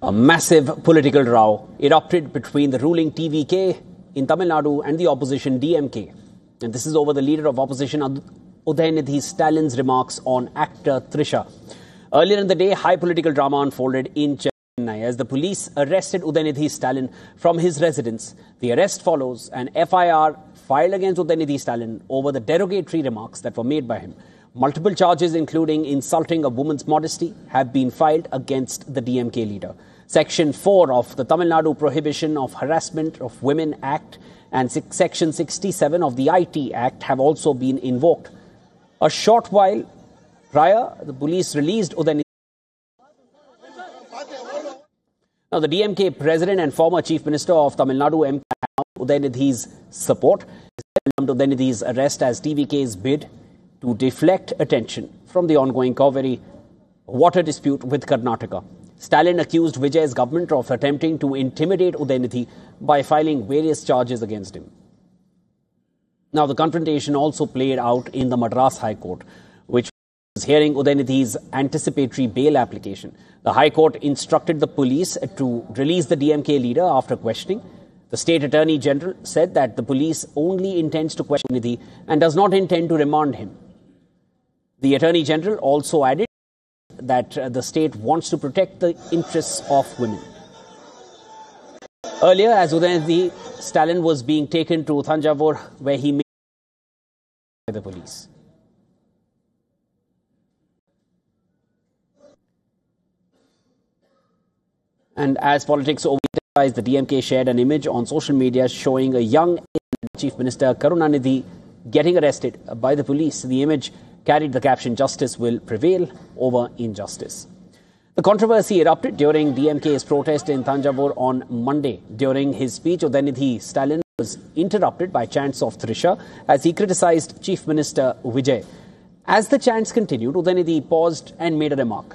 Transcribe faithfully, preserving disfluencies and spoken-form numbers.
A massive political row erupted between the ruling T V K in Tamil Nadu and the opposition D M K. And this is over the leader of opposition Udayanidhi Stalin's remarks on actor Trisha. Earlier in the day, high political drama unfolded in Chennai as the police arrested Udayanidhi Stalin from his residence. The arrest follows an F I R filed against Udayanidhi Stalin over the derogatory remarks that were made by him. Multiple charges, including insulting a woman's modesty, have been filed against the D M K leader. Section four of the Tamil Nadu Prohibition of Harassment of Women Act and Section sixty-seven of the I T Act have also been invoked. A short while prior, the police released Udayanidhi. Now, the D M K president and former chief minister of Tamil Nadu M K Udayanidhi's support welcomed Udayanidhi's arrest as T V K's bid to deflect attention from the ongoing Kaveri water dispute with Karnataka. Stalin accused Vijay's government of attempting to intimidate Udayanidhi by filing various charges against him. Now, the confrontation also played out in the Madras High Court, which was hearing Udayanidhi's anticipatory bail application. The High Court instructed the police to release the D M K leader after questioning. The State Attorney General said that the police only intends to question Udayanidhi and does not intend to remand him. The Attorney General also added that uh, the state wants to protect the interests of women. Earlier, as Udayanidhi Stalin was being taken to Thanjavur, where he met by the police. And as politics overturned, the D M K shared an image on social media showing a young Chief Minister Karunanidhi getting arrested by the police. The image carried the caption, "Justice will prevail over injustice." The controversy erupted during D M K's protest in Thanjavur on Monday. During his speech, Udayanidhi Stalin was interrupted by chants of Trisha as he criticized Chief Minister Vijay. As the chants continued, Udayanidhi paused and made a remark.